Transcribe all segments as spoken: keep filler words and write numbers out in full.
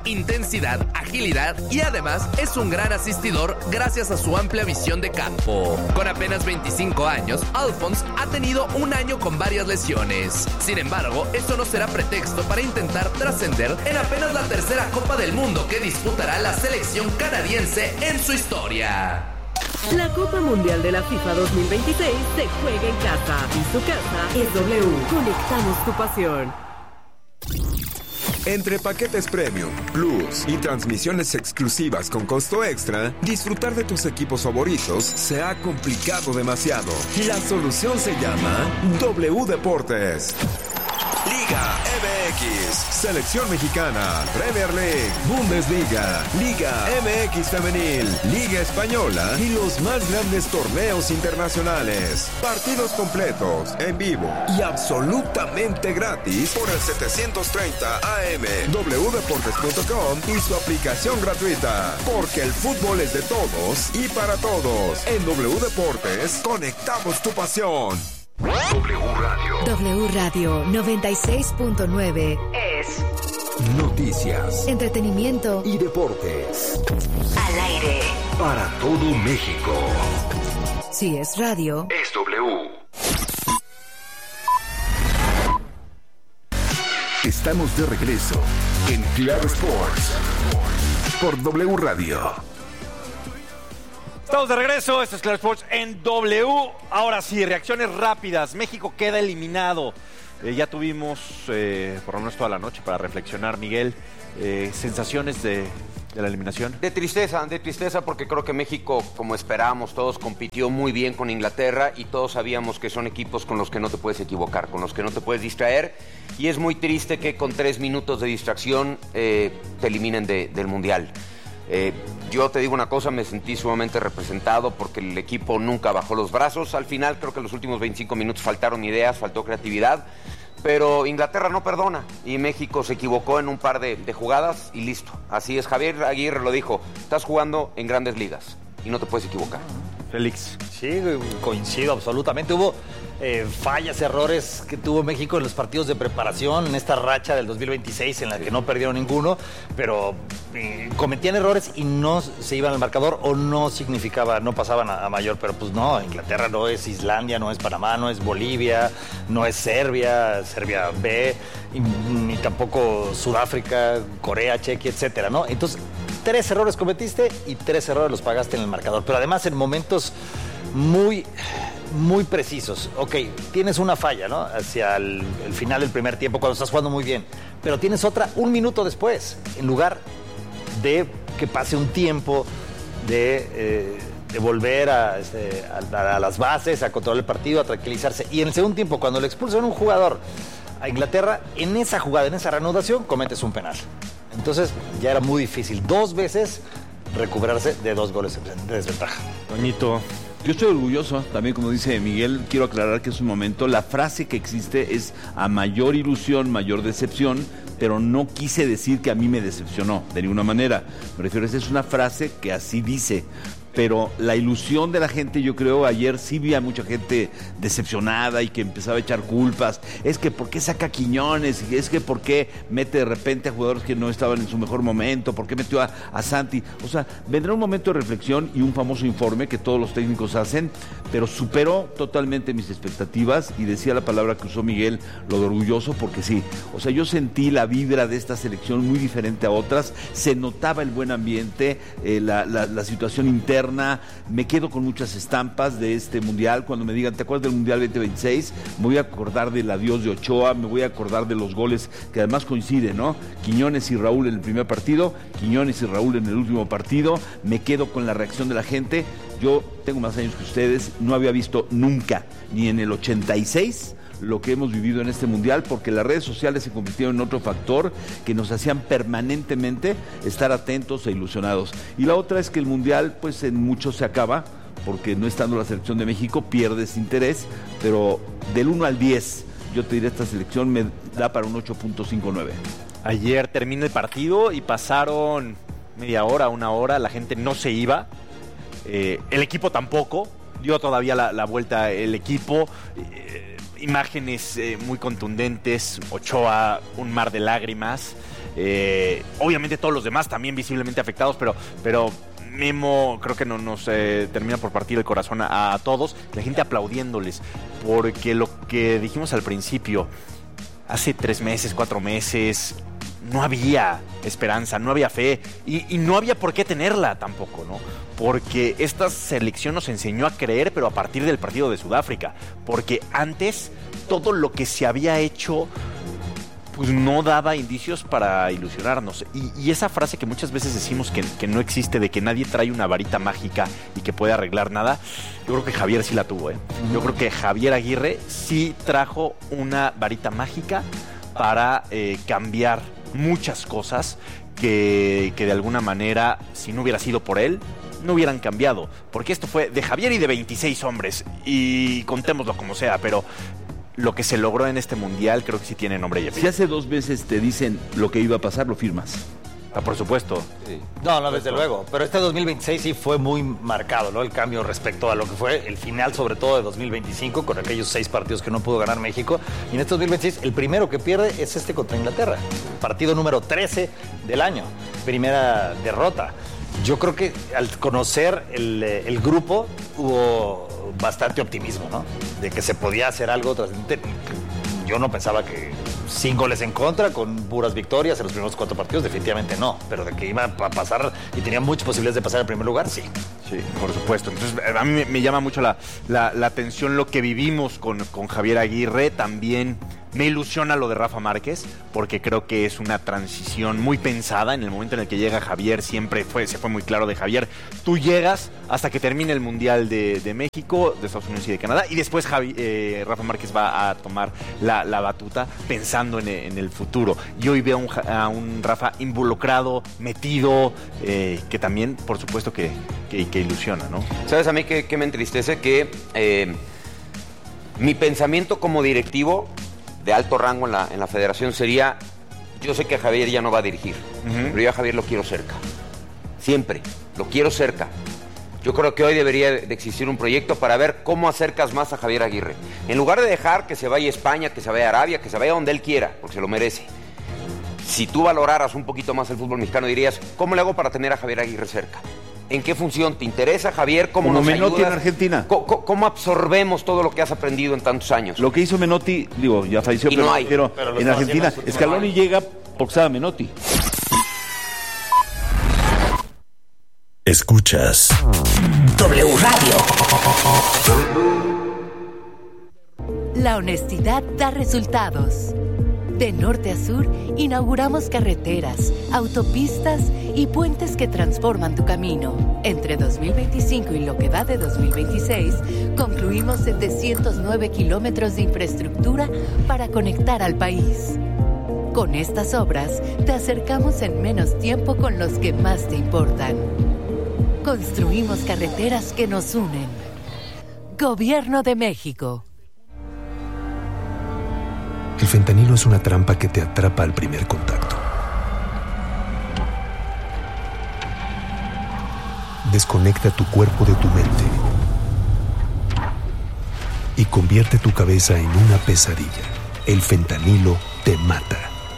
intensidad, agilidad y además es un gran asistidor gracias a su amplia visión de campo. Con apenas veinticinco años, Alphonse ha tenido un año con varias lesiones. Sin embargo, esto no será pretexto para intentar trascender en apenas la tercera Copa del Mundo que disputará la selección canadiense en su historia. La Copa Mundial de la FIFA dos mil veintiséis se juega en casa y su casa es W. Conectamos tu pasión. Entre paquetes Premium, Plus y transmisiones exclusivas con costo extra, disfrutar de tus equipos favoritos se ha complicado demasiado. La solución se llama W Deportes. Liga M X, Selección Mexicana, Premier League, Bundesliga, Liga M X Femenil, Liga Española y los más grandes torneos internacionales. Partidos completos, en vivo y absolutamente gratis por el setecientos treinta A M, w deportes punto com y su aplicación gratuita. Porque el fútbol es de todos y para todos. En W Deportes, conectamos tu pasión. W Radio. W Radio noventa y seis punto nueve es noticias, entretenimiento y deportes. Al aire. Para todo México. Si es radio, es W. Estamos de regreso en Claro Sports por W Radio. Estamos de regreso, esto es Claro Sports en W. Ahora sí, reacciones rápidas. México queda eliminado. Eh, ya tuvimos eh, por lo menos toda la noche para reflexionar, Miguel. Eh, sensaciones de, de la eliminación. De tristeza, de tristeza porque creo que México, como esperábamos todos, compitió muy bien con Inglaterra y todos sabíamos que son equipos con los que no te puedes equivocar, con los que no te puedes distraer. Y es muy triste que con tres minutos de distracción eh, te eliminen de, del Mundial. Eh, yo te digo una cosa, me sentí sumamente representado porque el equipo nunca bajó los brazos. Al final creo que los últimos veinticinco minutos faltaron ideas, faltó creatividad, pero Inglaterra no perdona y México se equivocó en un par de, de jugadas y listo. Así es, Javier Aguirre lo dijo, estás jugando en grandes ligas y no te puedes equivocar. Félix. Sí, coincido absolutamente. Hubo eh, fallas, errores que tuvo México en los partidos de preparación, en esta racha del dos mil veintiséis en la que no perdieron ninguno, pero eh, cometían errores y no se iban al marcador o no significaba, no pasaban a, a mayor, pero pues no, Inglaterra no es Islandia, no es Panamá, no es Bolivia, no es Serbia, Serbia B, y, ni tampoco Sudáfrica, Corea, Chequia, etcétera, ¿no? Entonces, tres errores cometiste y tres errores los pagaste en el marcador, pero además en momentos muy, muy precisos. Ok, tienes una falla, ¿no? Hacia el, el final del primer tiempo, cuando estás jugando muy bien, pero tienes otra un minuto después, en lugar de que pase un tiempo de, eh, de volver a, este, a, a las bases, a controlar el partido, a tranquilizarse. Y en el segundo tiempo, cuando le expulsan a un jugador a Inglaterra, en esa jugada, en esa reanudación, cometes un penal. Entonces ya era muy difícil dos veces recuperarse de dos goles de desventaja. Toñito. Yo estoy orgulloso, también como dice Miguel, quiero aclarar que es un momento, la frase que existe es a mayor ilusión, mayor decepción, pero no quise decir que a mí me decepcionó, de ninguna manera. Me refiero, esa es una frase que así dice. Pero la ilusión de la gente, yo creo, ayer sí vi a mucha gente decepcionada y que empezaba a echar culpas. Es que ¿por qué saca Quiñones? Es que ¿por qué mete de repente a jugadores que no estaban en su mejor momento? ¿Por qué metió a, a Santi? O sea, vendrá un momento de reflexión y un famoso informe que todos los técnicos hacen, pero superó totalmente mis expectativas y decía la palabra que usó Miguel, lo de orgulloso, porque sí. O sea, yo sentí la vibra de esta selección muy diferente a otras, se notaba el buen ambiente, eh, la, la, la situación interna. Me quedo con muchas estampas de este mundial. Cuando me digan, ¿te acuerdas del mundial veinte veintiséis? Me voy a acordar del adiós de Ochoa, me voy a acordar de los goles que además coinciden, ¿no? Quiñones y Raúl en el primer partido, Quiñones y Raúl en el último partido. Me quedo con la reacción de la gente. Yo tengo más años que ustedes, no había visto nunca, ni en el ochenta y seis, lo que hemos vivido en este mundial, porque las redes sociales se convirtieron en otro factor que nos hacían permanentemente estar atentos e ilusionados. Y la otra es que el mundial, pues en mucho se acaba, porque no estando la selección de México pierdes interés, pero del uno al diez, yo te diré, esta selección me da para un ocho punto cincuenta y nueve. Ayer terminó el partido y pasaron media hora, una hora, la gente no se iba, eh, el equipo tampoco, dio todavía la, la vuelta el equipo. eh, Imágenes eh, muy contundentes, Ochoa, un mar de lágrimas. Eh, obviamente todos los demás también visiblemente afectados, pero, pero Memo creo que no, nos eh, termina por partir el corazón a, a todos, la gente aplaudiéndoles, porque lo que dijimos al principio, hace tres meses, cuatro meses, no había esperanza, no había fe y, y no había por qué tenerla tampoco, ¿no? Porque esta selección nos enseñó a creer, pero a partir del partido de Sudáfrica, porque antes todo lo que se había hecho pues no daba indicios para ilusionarnos. Y, y esa frase que muchas veces decimos que, que no existe, de que nadie trae una varita mágica y que puede arreglar nada, yo creo que Javier sí la tuvo, ¿eh? Yo creo que Javier Aguirre sí trajo una varita mágica para eh, cambiar muchas cosas que, que de alguna manera, si no hubiera sido por él, no hubieran cambiado. Porque esto fue de Javier y de veintiséis hombres, y contémoslo como sea, pero lo que se logró en este mundial creo que sí tiene nombre y apellido. Si hace dos veces te dicen lo que iba a pasar, lo firmas. Ah, por supuesto. Sí. No, no, desde luego. Pero este dos mil veintiséis sí fue muy marcado, ¿no? El cambio respecto a lo que fue el final, sobre todo de dos mil veinticinco, con aquellos seis partidos que no pudo ganar México. Y en este dos mil veintiséis, el primero que pierde es este contra Inglaterra. Partido número trece del año. Primera derrota. Yo creo que al conocer el, el grupo hubo bastante optimismo, ¿no? De que se podía hacer algo trascendente. Yo no pensaba que sin goles en contra, con puras victorias en los primeros cuatro partidos, definitivamente no. Pero de que iba a pasar y tenía muchas posibilidades de pasar al primer lugar, sí. Sí, por supuesto. Entonces, a mí me, me llama mucho la, la, la atención lo que vivimos con, con Javier Aguirre. También me ilusiona lo de Rafa Márquez, porque creo que es una transición muy pensada. En el momento en el que llega Javier, siempre fue, se fue muy claro de Javier. Tú llegas hasta que termine el Mundial de, de México, de Estados Unidos y de Canadá, y después Javi, eh, Rafa Márquez va a tomar la, la batuta pensando en, en el futuro. Y hoy veo a un, a un Rafa involucrado, metido, eh, que también, por supuesto, que, que, que ilusiona, ¿no? ¿Sabes a mí qué, qué me entristece? Que eh, mi pensamiento como directivo de alto rango en la, en la federación sería, yo sé que Javier ya no va a dirigir, uh-huh. pero yo a Javier lo quiero cerca, siempre, lo quiero cerca. Yo creo que hoy debería de existir un proyecto para ver cómo acercas más a Javier Aguirre. En lugar de dejar que se vaya a España, que se vaya a Arabia, que se vaya donde él quiera, porque se lo merece. Si tú valoraras un poquito más el fútbol mexicano, dirías, ¿cómo le hago para tener a Javier Aguirre cerca? ¿En qué función te interesa, Javier? ¿Cómo Como nos Menotti ayudas? en Argentina. ¿Cómo, ¿Cómo absorbemos todo lo que has aprendido en tantos años? Lo que hizo Menotti, digo, ya falleció, Y pero, no hay. pero Pero lo en está Argentina, haciendo en su Scaloni último llega porque estaba Menotti. Escuchas W Radio. La honestidad da resultados. De norte a sur, inauguramos carreteras, autopistas y puentes que transforman tu camino. Entre dos mil veinticinco y lo que va de dos mil veintiséis, concluimos setecientos nueve kilómetros de infraestructura para conectar al país. Con estas obras, te acercamos en menos tiempo con los que más te importan. Construimos carreteras que nos unen. Gobierno de México. El fentanilo es una trampa que te atrapa al primer contacto. Desconecta tu cuerpo de tu mente y convierte tu cabeza en una pesadilla. El fentanilo te mata.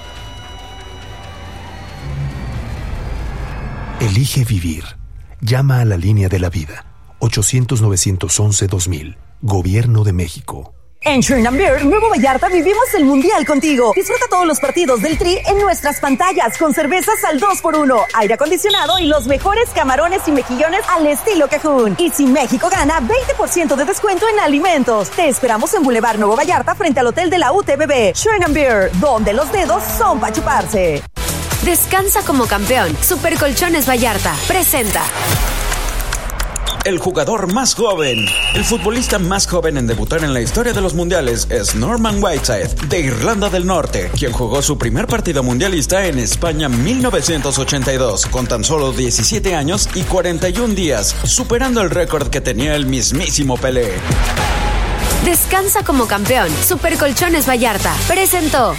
Elige vivir. Llama a la línea de la vida. ochocientos, novecientos once, dos mil. Gobierno de México. En Shrine and Beer, Nuevo Vallarta, vivimos el Mundial contigo. Disfruta todos los partidos del Tri en nuestras pantallas, con cervezas al dos por uno, aire acondicionado y los mejores camarones y mejillones al estilo Cajún. Y si México gana, veinte por ciento de descuento en alimentos. Te esperamos en Boulevard Nuevo Vallarta, frente al Hotel de la U T B B. Shrine and Beer, donde los dedos son para chuparse. Descansa como campeón. Super Colchones Vallarta presenta. El jugador más joven, el futbolista más joven en debutar en la historia de los mundiales es Norman Whiteside, de Irlanda del Norte, quien jugó su primer partido mundialista en España mil novecientos ochenta y dos, con tan solo diecisiete años y cuarenta y un días, superando el récord que tenía el mismísimo Pelé. Descansa como campeón. Super Colchones Vallarta presentó.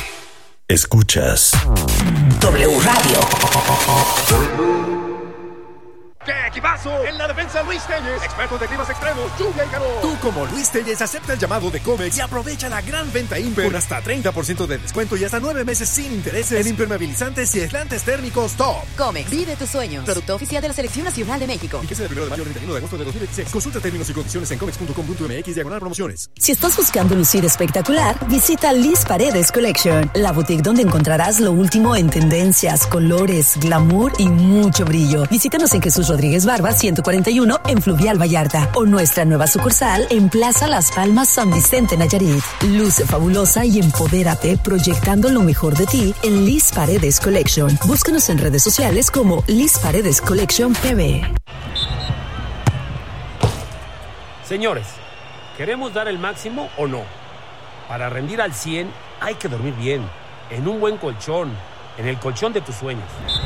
Escuchas W Radio. ¿Qué equipo Chivazo en la defensa Luis Telles. Expertos de climas extremos, lluvia y calor. Tú como Luis Telles acepta el llamado de Comex y aprovecha la gran venta Imper con hasta treinta por ciento de descuento y hasta nueve meses sin intereses en impermeabilizantes y aislantes térmicos Top. Comex, vive tus sueños. Producto oficial de la Selección Nacional de México. Fíjese del primero de mayo al treinta y uno de agosto de dos mil veintiséis. Consulta términos y condiciones en comex punto com punto m x diagonal promociones. Si estás buscando lucir espectacular, visita Liz Paredes Collection, la boutique donde encontrarás lo último en tendencias, colores, glamour y mucho brillo. Visítanos en Jesús Rodríguez Barba ciento cuarenta y uno en Fluvial Vallarta o nuestra nueva sucursal en Plaza Las Palmas San Vicente Nayarit. Luce fabulosa y empodérate proyectando lo mejor de ti en Liz Paredes Collection. Búscanos en redes sociales como Liz Paredes Collection P B. Señores, ¿queremos dar el máximo o no? Para rendir al cien hay que dormir bien, en un buen colchón, en el colchón de tus sueños.